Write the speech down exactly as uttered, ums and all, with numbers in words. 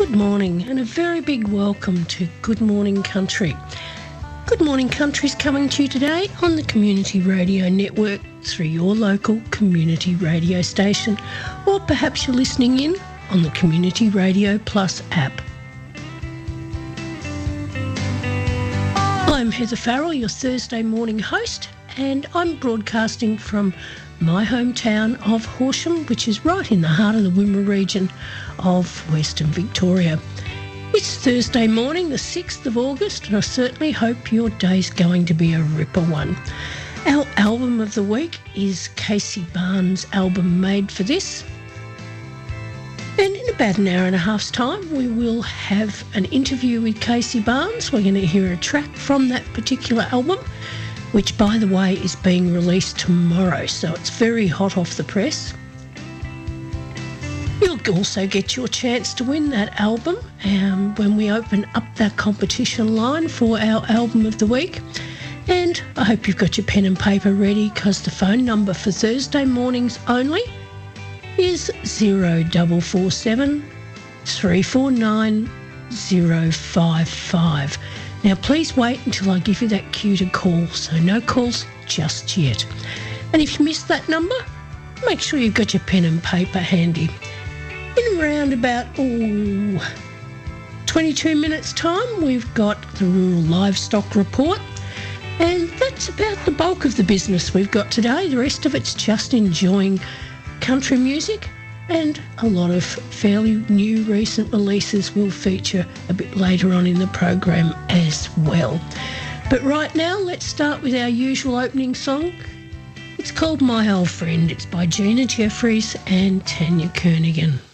Good morning and a very big welcome to Good Morning Country. Good Morning Country is coming to you today on the Community Radio Network through your local community radio station, or perhaps you're listening in on the Community Radio Plus app. I'm Heather Farrell, your Thursday morning host, and I'm broadcasting from my hometown of Horsham, which is right in the heart of the Wimmera region of Western Victoria. It's Thursday morning, the sixth of August, and I certainly hope your day's going to be a ripper one. Our album of the week is Casey Barnes' album Made for This. And in about an hour and a half's time, we will have an interview with Casey Barnes. We're going to hear a track from that particular album, which, by the way, is being released tomorrow, so it's very hot off the press. You'll also get your chance to win that album um, when we open up that competition line for our album of the week. And I hope you've got your pen and paper ready, because the phone number for Thursday mornings only is zero four four seven, three four nine, zero five five. Now, please wait until I give you that cue to call, so no calls just yet. And if you missed that number, make sure you've got your pen and paper handy. In around about oh, twenty-two minutes' time, we've got the Rural Livestock Report, and that's about the bulk of the business we've got today. The rest of it's just enjoying country music, and a lot of fairly new recent releases will feature a bit later on in the program as well. But right now, let's start with our usual opening song. It's called My Old Friend. It's by Gina Jeffries and Tanya Kernigan.